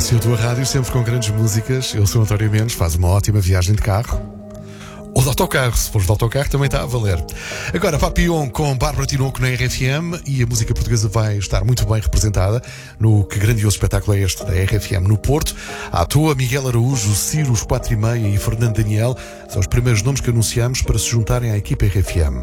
assim a tua rádio, sempre com grandes músicas. Eu sou António Mendes, faz uma ótima viagem de carro. Ou de autocarro, se fores de autocarro também está a valer. Agora, Papillon com Bárbara Tinoco na RFM, e a música portuguesa vai estar muito bem representada no Que Grandioso Espetáculo é Este, da RFM no Porto. À toa, Miguel Araújo, Ciro, os 4 e meia e Fernando Daniel são os primeiros nomes que anunciamos para se juntarem à equipa RFM.